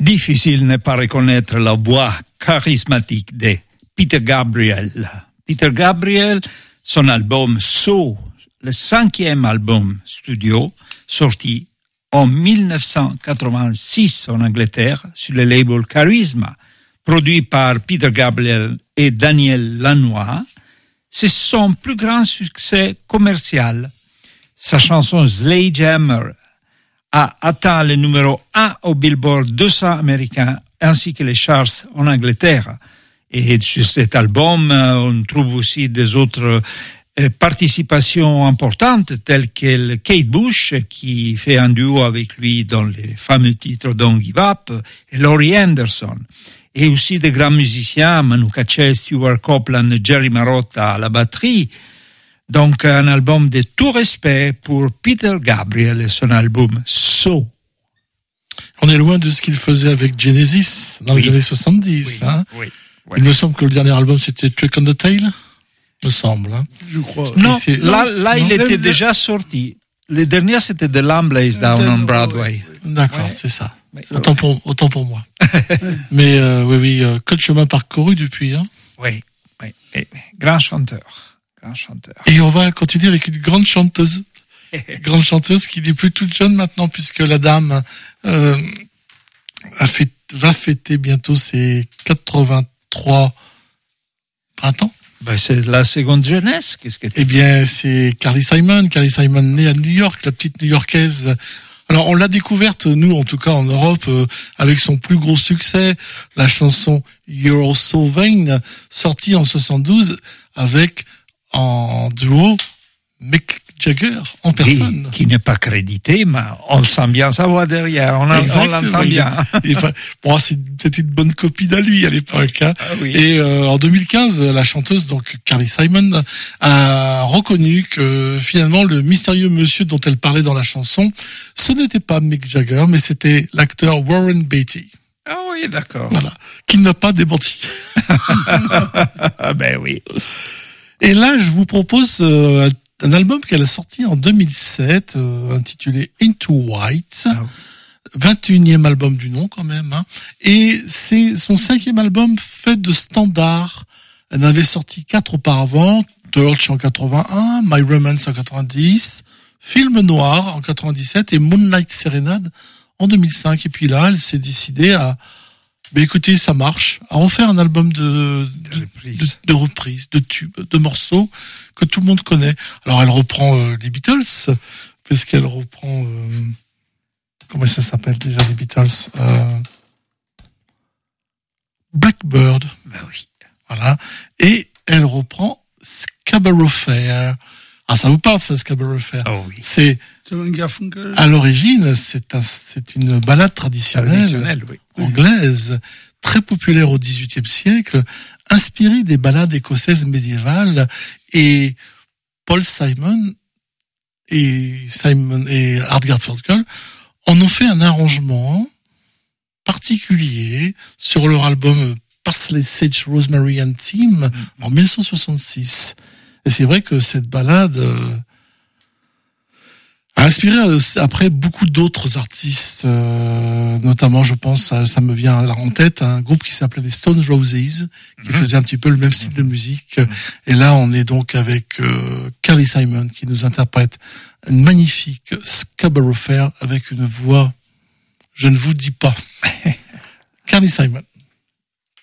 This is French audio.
Difficile n'est pas reconnaître la voix charismatique de Peter Gabriel. Peter Gabriel, son album So, le 5e album studio, sorti en 1986 en Angleterre sur le label Charisma, produit par Peter Gabriel et Daniel Lanois, c'est son plus grand succès commercial. Sa chanson Sledgehammer a atteint le numéro 1 au Billboard 200 américain ainsi que les charts en Angleterre. Et sur cet album, on trouve aussi des autres participations importantes telles que Kate Bush qui fait un duo avec lui dans les fameux titres Don't Give Up et Laurie Anderson. Et aussi des grands musiciens, Manu Katché, Stuart Copeland, Jerry Marotta à la batterie. Donc, un album de tout respect pour Peter Gabriel et son album So. On est loin de ce qu'il faisait avec Genesis dans les années 70. Oui. Il me semble que le dernier album, c'était Trick on the Tail, me semble. Je crois. Non, là, il était déjà sorti. Le dernier, c'était The Lamb Lays Down on Broadway. D'accord, c'est ça. Autant pour moi. Mais oui, que de chemin parcouru depuis. Hein. Oui. Grand chanteur. Et on va continuer avec une grande chanteuse. Grande chanteuse qui n'est plus toute jeune maintenant, puisque la dame va fêter bientôt ses 83 printemps. C'est la seconde jeunesse. Eh bien, c'est Carly Simon. Carly Simon, née à New York, la petite New-Yorkaise. Alors, on l'a découverte, nous, en tout cas, en Europe, avec son plus gros succès, la chanson You're So Vain, sortie en 72, avec, en duo, Mick Jagger, en personne. Qui n'est pas crédité, mais on sent bien sa voix derrière, on l'entend bien. Bon, c'était une bonne copie de lui à l'époque. Hein. Ah oui. Et en 2015, la chanteuse, donc Carly Simon, a reconnu que finalement le mystérieux monsieur dont elle parlait dans la chanson, ce n'était pas Mick Jagger, mais c'était l'acteur Warren Beatty. Ah oui, d'accord. Voilà, qu'il n'a pas démenti. Ben oui. Et là, je vous propose un album qu'elle a sorti en 2007, intitulé Into White. 21e album du nom quand même. Hein. Et c'est son 5e album fait de standards. Elle en avait sorti 4 auparavant. Torch en 81, My Romance en 90, Film Noir en 97 et Moonlight Serenade en 2005. Et puis là, elle s'est décidée à... écoutez, ça marche. À refaire un album de reprises, de tubes, de morceaux que tout le monde connaît. Alors elle reprend les Beatles, parce qu'elle reprend comment ça s'appelle déjà les Beatles Blackbird. Ben oui. Voilà. Et elle reprend Scarborough Fair. Ah, ça vous parle ça, Scarborough Fair? Oh oui. C'est à l'origine, c'est une ballade traditionnelle oui. anglaise, très populaire au XVIIIe siècle, inspirée des ballades écossaises médiévales, et Paul Simon et Art Garfunkel en ont fait un arrangement particulier sur leur album Parsley, Sage, Rosemary and Thyme en 1966. Et c'est vrai que cette ballade a inspiré après beaucoup d'autres artistes, notamment je pense, ça me vient en tête, un groupe qui s'appelait les Stone Roses, qui faisait un petit peu le même style de musique. Et là, on est donc avec Carly Simon qui nous interprète une magnifique Scarborough Fair avec une voix, je ne vous dis pas. Carly Simon.